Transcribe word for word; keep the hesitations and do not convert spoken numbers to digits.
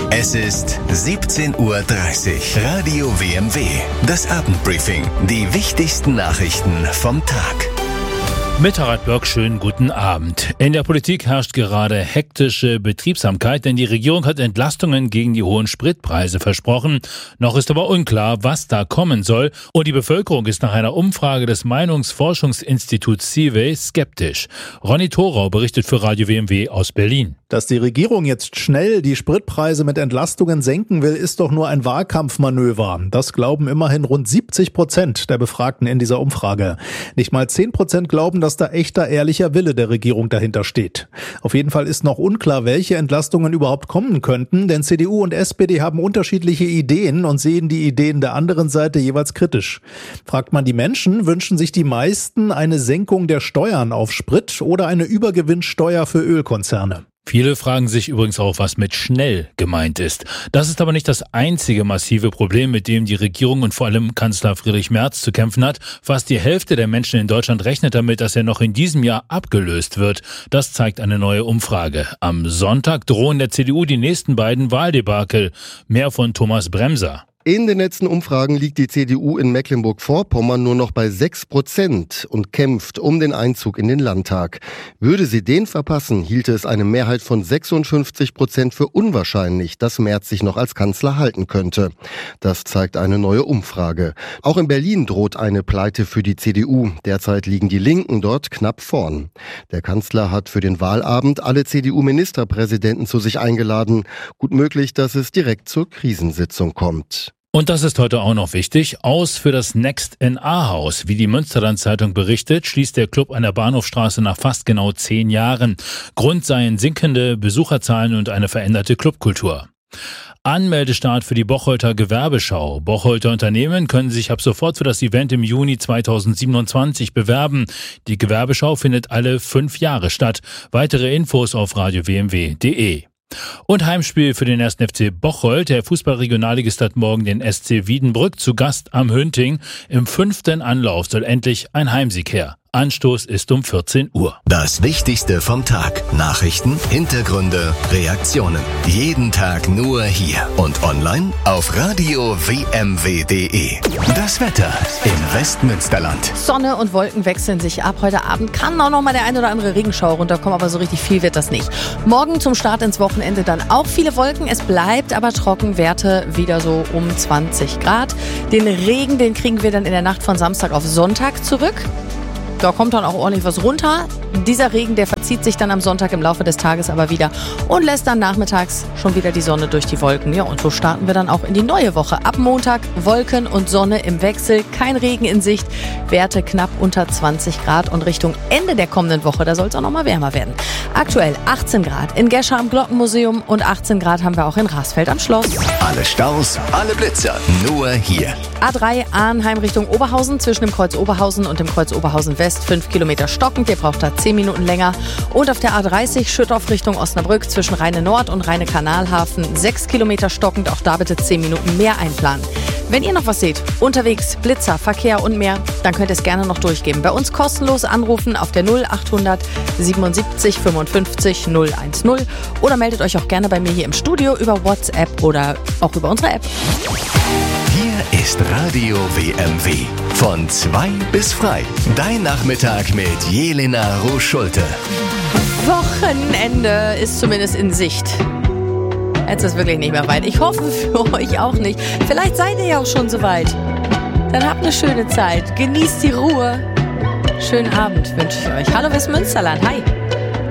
Es ist siebzehn Uhr dreißig. Radio W M W. Das Abendbriefing. Die wichtigsten Nachrichten vom Tag. Mit Harald Börk, schönen guten Abend. In der Politik herrscht gerade hektische Betriebsamkeit, denn die Regierung hat Entlastungen gegen die hohen Spritpreise versprochen. Noch ist aber unklar, was da kommen soll. Und die Bevölkerung ist nach einer Umfrage des Meinungsforschungsinstituts C I V E skeptisch. Ronny Thorau berichtet für Radio W M W aus Berlin. Dass die Regierung jetzt schnell die Spritpreise mit Entlastungen senken will, ist doch nur ein Wahlkampfmanöver. Das glauben immerhin rund siebzig Prozent der Befragten in dieser Umfrage. Nicht mal zehn Prozent glauben, dass da echter, ehrlicher Wille der Regierung dahinter steht. Auf jeden Fall ist noch unklar, welche Entlastungen überhaupt kommen könnten, denn C D U und S P D haben unterschiedliche Ideen und sehen die Ideen der anderen Seite jeweils kritisch. Fragt man die Menschen, wünschen sich die meisten eine Senkung der Steuern auf Sprit oder eine Übergewinnsteuer für Ölkonzerne. Viele fragen sich übrigens auch, was mit schnell gemeint ist. Das ist aber nicht das einzige massive Problem, mit dem die Regierung und vor allem Kanzler Friedrich Merz zu kämpfen hat. Fast die Hälfte der Menschen in Deutschland rechnet damit, dass er noch in diesem Jahr abgelöst wird. Das zeigt eine neue Umfrage. Am Sonntag drohen der C D U die nächsten beiden Wahldebakel. Mehr von Thomas Bremser. In den letzten Umfragen liegt die C D U in Mecklenburg-Vorpommern nur noch bei sechs Prozent und kämpft um den Einzug in den Landtag. Würde sie den verpassen, hielte es eine Mehrheit von sechsundfünfzig Prozent für unwahrscheinlich, dass Merz sich noch als Kanzler halten könnte. Das zeigt eine neue Umfrage. Auch in Berlin droht eine Pleite für die C D U. Derzeit liegen die Linken dort knapp vorn. Der Kanzler hat für den Wahlabend alle C D U-Ministerpräsidenten zu sich eingeladen. Gut möglich, dass es direkt zur Krisensitzung kommt. Und das ist heute auch noch wichtig. Aus für das Next N A-Haus. Wie die Münsterland-Zeitung berichtet, schließt der Club an der Bahnhofstraße nach fast genau zehn Jahren. Grund seien sinkende Besucherzahlen und eine veränderte Clubkultur. Anmeldestart für die Bocholter Gewerbeschau. Bocholter Unternehmen können sich ab sofort für das Event im Juni zweitausendsiebenundzwanzig bewerben. Die Gewerbeschau findet alle fünf Jahre statt. Weitere Infos auf radio w m w punkt d e. Und Heimspiel für den ersten F C Bocholt. Der Fußballregionalligist hat morgen den S C Wiedenbrück zu Gast am Hünting. Im fünften Anlauf soll endlich ein Heimsieg her. Anstoß ist um vierzehn Uhr. Das Wichtigste vom Tag. Nachrichten, Hintergründe, Reaktionen. Jeden Tag nur hier und online auf radio w m w punkt d e. Das Wetter im Westmünsterland. Sonne und Wolken wechseln sich ab. Heute Abend kann auch noch mal der ein oder andere Regenschauer runterkommen, aber so richtig viel wird das nicht. Morgen zum Start ins Wochenende dann auch viele Wolken. Es bleibt aber trocken, Werte wieder so um zwanzig Grad. Den Regen, den kriegen wir dann in der Nacht von Samstag auf Sonntag zurück. Da kommt dann auch ordentlich was runter. Dieser Regen, der verzieht sich dann am Sonntag im Laufe des Tages aber wieder und lässt dann nachmittags schon wieder die Sonne durch die Wolken. Ja, und so starten wir dann auch in die neue Woche. Ab Montag Wolken und Sonne im Wechsel, kein Regen in Sicht, Werte knapp unter zwanzig Grad und Richtung Ende der kommenden Woche, da soll es auch noch mal wärmer werden. Aktuell achtzehn Grad in Gescher am Glockenmuseum und achtzehn Grad haben wir auch in Rasfeld am Schloss. Alle Staus, alle Blitzer, nur hier. A drei Arnheim Richtung Oberhausen, zwischen dem Kreuz Oberhausen und dem Kreuz Oberhausen West, fünf Kilometer stockend, ihr braucht da zehn Minuten länger. Und auf der A dreißig Schüttorf Richtung Osnabrück, zwischen Rheine Nord und Rheine Kanalhafen, sechs Kilometer stockend, auch da bitte zehn Minuten mehr einplanen. Wenn ihr noch was seht, unterwegs, Blitzer, Verkehr und mehr, dann könnt ihr es gerne noch durchgeben. Bei uns kostenlos anrufen auf der null achthundert siebenundsiebzig fünfundfünfzig null eins null oder meldet euch auch gerne bei mir hier im Studio über WhatsApp oder auch über unsere App. Hier ist Radio W M W. Von zwei bis frei. Dein Nachmittag mit Jelena Roos-Schulte. Wochenende ist zumindest in Sicht. Jetzt ist es wirklich nicht mehr weit. Ich hoffe für euch auch nicht. Vielleicht seid ihr ja auch schon so weit. Dann habt eine schöne Zeit. Genießt die Ruhe. Schönen Abend wünsche ich euch. Hallo Westmünsterland. Hi.